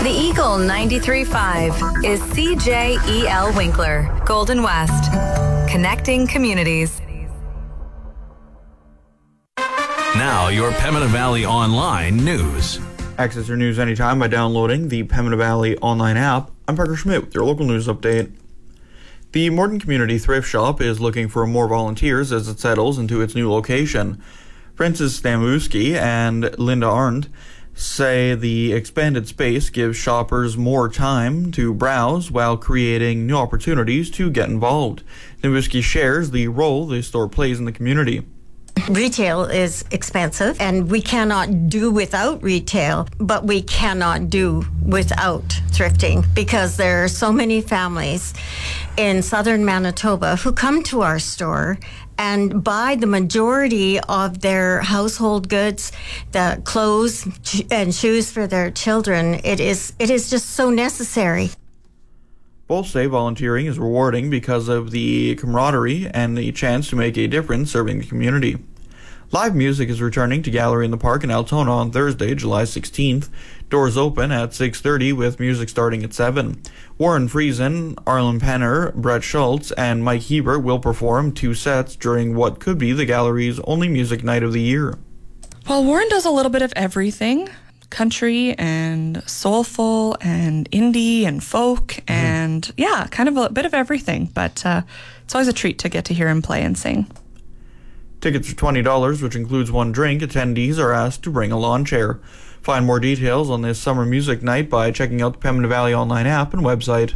The Eagle 93.5 is CJEL Winkler, Golden West, connecting communities. Now, your Pembina Valley Online news. Access your news anytime by downloading the Pembina Valley Online app. I'm Parker Schmidt with your local news update. The Morton Community Thrift Shop is looking for more volunteers as it settles into its new location. Francis Stamuski and Linda Arndt say the expanded space gives shoppers more time to browse while creating new opportunities to get involved. Stamuski shares the role the store plays in the community. Retail is expensive, and we cannot do without retail, but we cannot do without thrifting because there are so many families in southern Manitoba who come to our store and buy the majority of their household goods, the clothes and shoes for their children. It is just so necessary. Both say volunteering is rewarding because of the camaraderie and the chance to make a difference serving the community. Live music is returning to Gallery in the Park in Altona on Thursday, July 16th. Doors open at 6:30 with music starting at 7. Warren Friesen, Arlen Penner, Brett Schultz, and Mike Hebert will perform 2 sets during what could be the Gallery's only music night of the year. Well, Warren does a little bit of everything. Country and soulful and indie and folk and kind of a bit of everything. But it's always a treat to get to hear him play and sing. Tickets are $20, which includes 1 drink. Attendees are asked to bring a lawn chair. Find more details on this summer music night by checking out the Pembina Valley Online app and website.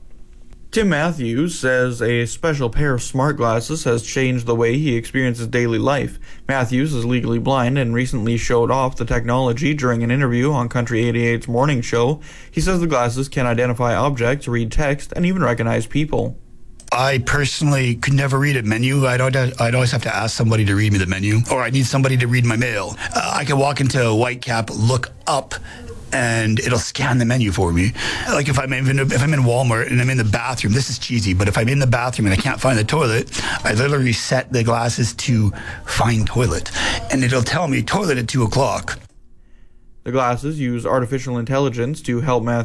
Tim Matthews says a special pair of smart glasses has changed the way he experiences daily life. Matthews is legally blind and recently showed off the technology during an interview on Country 88's morning show. He says the glasses can identify objects, read text, and even recognize people. I personally could never read a menu. I'd always have to ask somebody to read me the menu, or I need somebody to read my mail. I could walk into Whitecap, look up, and it'll scan the menu for me. Like if I'm in Walmart and I'm in the bathroom, this is cheesy, but if I'm in the bathroom and I can't find the toilet, I literally set the glasses to find toilet, and it'll tell me toilet at 2 o'clock. The glasses use artificial intelligence to help Matthews